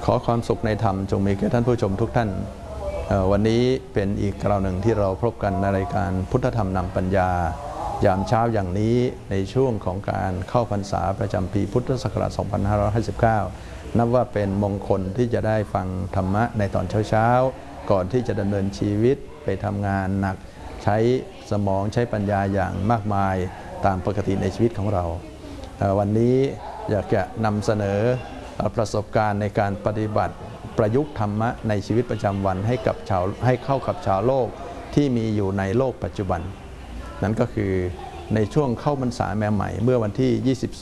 ขอความสุขในธรรมจงมีแก่ท่านผู้ชมทุกท่านวันนี้เป็นอีกคราวหนึ่งที่เราพบกันในรายการพุทธธรรมนำปัญญายามเช้าอย่างนี้ในช่วงของการเข้าพรรษาประจำปีพุทธศักราช 2559 นับว่าเป็นมงคลที่จะได้ฟังธรรมะในตอนเช้าๆก่อนที่จะดำเนินชีวิตไปทำงานหนักใช้สมองใช้ปัญญาอย่างมากมายตามปกติในชีวิตของเราวันนี้อยากจะนำเสนอประสบการณ์ในการปฏิบัติประยุกต์ธรรมะในชีวิตประจำวันให้เข้ากับชาวโลกที่มีอยู่ในโลกปัจจุบันนั่นก็คือในช่วงเข้าพรรษาใหม่เมื่อวันที่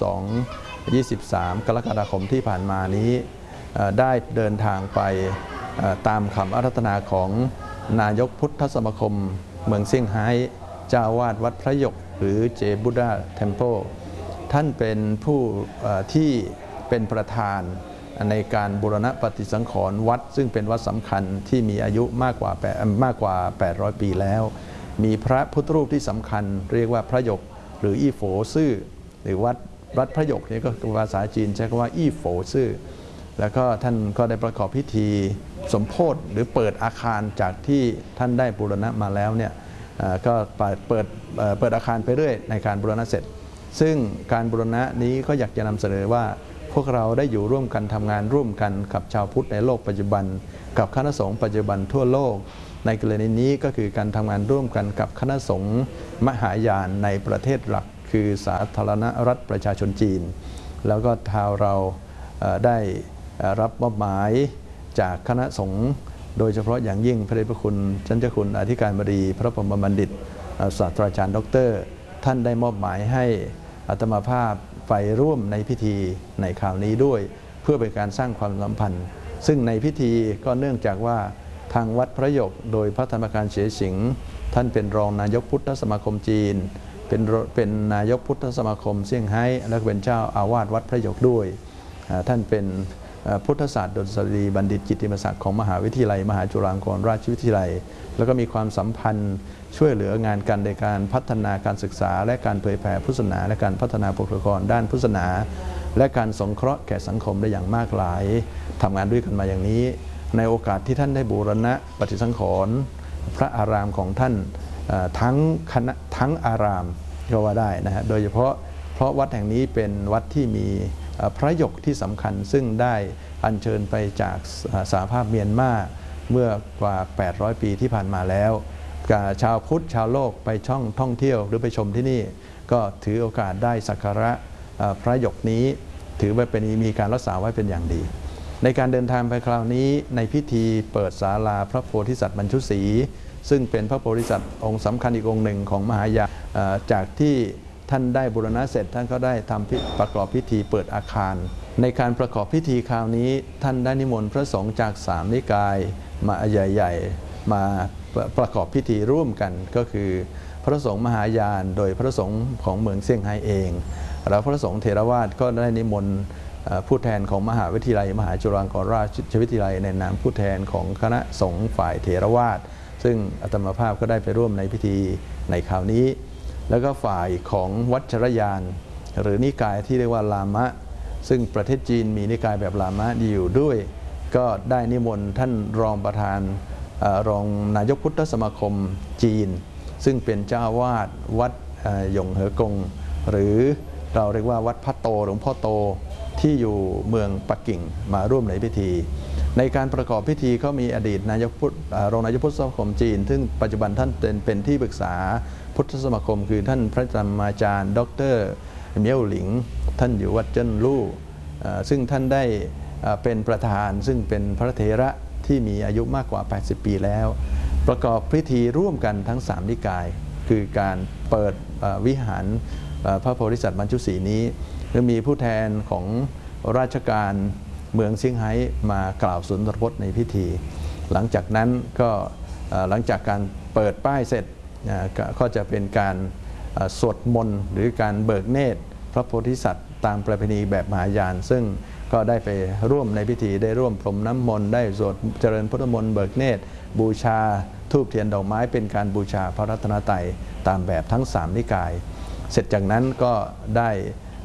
22-23 กรกฎาคมที่ผ่านมานี้ได้เดินทางไปตามคำอาราธนาของนายกพุทธสมาคมเมืองเซี่ยงไฮ้เจ้าวาดวัดพระหยกหรือเจบุดาเทมเพิลท่านเป็นผู้ที่เป็นประธานในการบูรณะปฏิสังขรณ์วัดซึ่งเป็นวัดสำคัญที่มีอายุมากกว่า 800 ปีแล้วมีพระพุทธรูปที่สำคัญเรียกว่าพระหยกหรืออี้โฝซื่อหรือวัดพระหยกนี่ก็ภาษาจีนใช้คำว่าอี้โฝซื่อแล้วก็ท่านก็ได้ประกอบพิธีสมโภชหรือเปิดอาคารจากที่ท่านได้บูรณะมาแล้วเนี่ยก็เปิดอาคารไปเรื่อยในการบูรณะเสร็จซึ่งการบูรณะนี้ก็อยากจะนำเสนอว่าพวกเราได้อยู่ร่วมกันทำงานร่วมกันกับชาวพุทธในโลกปัจจุบันกับคณะสงฆ์ปัจจุบันทั่วโลกในกรณีนี้ก็คือการทำงานร่วมกันกับคณะสงฆ์มหายานในประเทศหลักคือสาธารณรัฐประชาชนจีนแล้วก็ทางเราได้รับมอบหมายจากคณะสงฆ์โดยเฉพาะอย่างยิ่งพระเดชพระคุณท่านเจ้าคุณอธิการบดีพระพรหมบัณฑิตศาสตราจารย์ดร.ท่านได้มอบหมายให้อาตมาภาพไปร่วมในพิธีในคราวนี้ด้วยเพื่อเป็นการสร้างความสัมพันธ์ซึ่งในพิธีก็เนื่องจากว่าทางวัดพระหยกโดยพระธรรมการเฉยสิงห์ท่านเป็นรองนายกพุทธสมาคมจีนเป็นนายกพุทธสมาคมเซี่ยงไฮ้และเป็นเจ้าอาวาสวัดพระหยกด้วยท่านเป็นพุทธศาสตร์ดุษฎีบัณฑิตกิตติมศักดิ์ของมหาวิทยาลัยมหาจุฬาลงกรณราชวิทยาลัยแล้วก็มีความสัมพันธ์ช่วยเหลืองานกันในการพัฒนาการศึกษาและการเผยแผ่พุทธศาสนาและการพัฒนาบุคลากรด้านพุทธศาสนาและการสงเคราะห์แก่สังคมได้อย่างมากหลายทำงานด้วยกันมาอย่างนี้ในโอกาสที่ท่านได้บูรณะปฏิสังขรณ์พระอารามของท่านทั้งอารามก็ว่าได้นะฮะโดยเฉพาะเพราะวัดแห่งนี้เป็นวัดที่มีพระหยกที่สำคัญซึ่งได้อัญเชิญไปจากสหภาพเมียนมาเมื่อกว่า800 ปีที่ผ่านมาแล้วชาวพุทธชาวโลกไปท่องเที่ยวหรือไปชมที่นี่ก็ถือโอกาสได้สักการะพระหยกนี้ถือว่ามีการรักษาไว้เป็นอย่างดีในการเดินทางไปคราวนี้ในพิธีเปิดศาลาพระโพธิสัตว์บรรชุศรีซึ่งเป็นพระโพธิสัตว์องค์สำคัญอีกองค์หนึ่งของมหายานจากที่ท่านได้บูรณะเสร็จท่านก็ได้ทำประกอบพิธีเปิดอาคารในการประกอบพิธีคราวนี้ท่านได้นิมนต์พระสงฆ์จาก3 นิกายมาใหญ่ๆมาประกอบพิธีร่วมกันก็คือพระสงฆ์มหายานโดยพระสงฆ์ของเมืองเซี่ยงไฮ้เองแล้วพระสงฆ์เถรวาทก็ได้นิมนต์ผู้แทนของมหาวิทยาลัยมหาจุฬาลงกรณราชวิทยาลัยในนามผู้แทนของคณะสงฆ์ฝ่ายเถรวาทซึ่งอาตมาภาพก็ได้ไปร่วมในพิธีในคราวนี้แล้วก็ฝ่ายของวัชรยานหรือนิกายที่เรียกว่าลามะซึ่งประเทศจีนมีนิกายแบบลามะอยู่ด้วยก็ได้นิมนต์ท่านรองประธานรองนายกพุทธสมาคมจีนซึ่งเป็นเจ้าอาวาสวัดหยงเหอกงหรือเราเรียกว่าวัดพระโตหลวงพ่อโตที่อยู่เมืองปักกิ่งมาร่วมในพิธีในการประกอบพิธีเขามีอดีตรองนายกพุทธสมาคมจีนซึ่งปัจจุบันท่านเป็นที่ปรึกษาพุทธสมาคมคือท่านพระธรรมาจารย์ดร.เมี่ยวหลิงท่านอยู่วัดเจิ้นลู่ซึ่งท่านได้เป็นประธานซึ่งเป็นพระเถระที่มีอายุมากกว่า80 ปีแล้วประกอบพิธีร่วมกันทั้ง3 นิกายคือการเปิดวิหารพระโพธิสัตว์บรรชุศรีนี้ก็มีผู้แทนของราชการเมืองเซี่ยงไฮ้มากล่าวสุนทรพจน์ในพิธีหลังจากนั้นก็หลังจากการเปิดป้ายเสร็จก็จะเป็นการสวดมนต์หรือการเบิกเนตรพระโพธิสัตว์ตามประเพณีแบบมหายานซึ่งก็ได้ไปร่วมในพิธีได้ร่วมพรมน้ำมนต์ได้สวดเจริญพุทธมนต์เบิกเนตรบูชาธูปเทียนดอกไม้เป็นการบูชาพระรัตนตรัยตามแบบทั้ง3 นิกายเสร็จจากนั้นก็ได้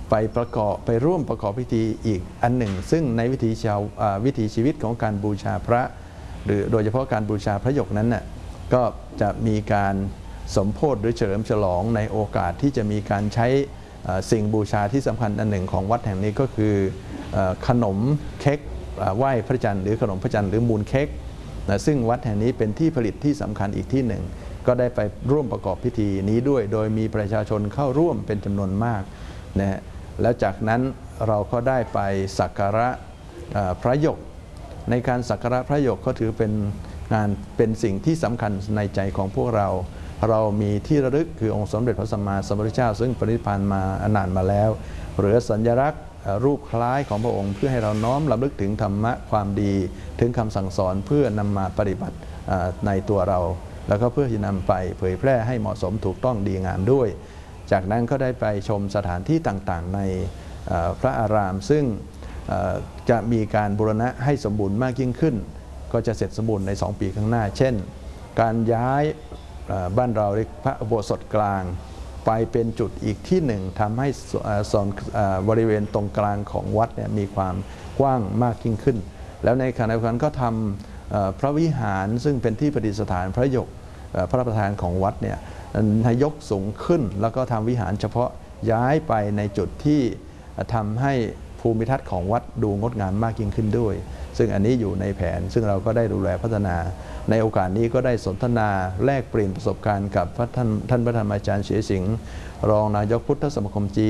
ไปร่วมประกอบพิธีอีกอันหนึ่งซึ่งในวิถีชีวิตของการบูชาพระหรือโดยเฉพาะการบูชาพระหยกนั้นน่ะก็จะมีการสมโภชหรือเฉลิมฉลองในโอกาสที่จะมีการใช้สิ่งบูชาที่สำคัญอันหนึ่งของวัดแห่งนี้ก็คือขนมเค้กไหว้พระจันทร์หรือขนมพระจันทร์หรือมูลเค้กนะซึ่งวัดแห่งนี้เป็นที่ผลิตที่สำคัญอีกที่หนึ่งก็ได้ไปร่วมประกอบพิธีนี้ด้วยโดยมีประชาชนเข้าร่วมเป็นจำนวนมากนะฮะแล้วจากนั้นเราก็ได้ไปสักการะพระหยกในการสักการะพระหยกก็ถือเป็นสิ่งที่สำคัญในใจของพวกเรามีที่ระลึกคือองค์สมเด็จพระสัมมาสัมพุทธเจ้าซึ่งปรินิพพานมานานมาแล้วหรือสัญลักษณ์รูปคล้ายของพระองค์เพื่อให้เราน้อมรำลึกถึงธรรมะความดีถึงคำสั่งสอนเพื่อนำมาปฏิบัติในตัวเราแล้วก็เพื่อที่นำไปเผยแพร่ให้เหมาะสมถูกต้องดีงามด้วยจากนั้นก็ได้ไปชมสถานที่ต่างๆในพระอารามซึ่งจะมีการบูรณะให้สมบูรณ์มากยิ่งขึ้นก็จะเสร็จสมบูรณ์ใน2 ปีข้างหน้าเช่นการย้ายบ้านเราเรียกพระอุโบสถกลางไปเป็นจุดอีกที่หนึ่งทำให้บริเวณตรงกลางของวัดเนี่ยมีความกว้างมากยิ่งขึ้นแล้วในขณะเดียวกันก็ทำพระวิหารซึ่งเป็นที่ประดิษฐานพระหยกพระประธานของวัดเนี่ยให้ยกสูงขึ้นแล้วก็ทำวิหารเฉพาะย้ายไปในจุดที่ทำให้ภูมิทัศน์ของวัดดูงดงามมากยิ่งขึ้นด้วยซึ่งอันนี้อยู่ในแผนซึ่งเราก็ได้ดูแลพัฒนาในโอกาสนี้ก็ได้สนทนาแลกเปลี่ยนประสบการณ์กับท่านพระธรรมอาจารย์เฉยสิงห์รองนายกพุทธสมาคมจีน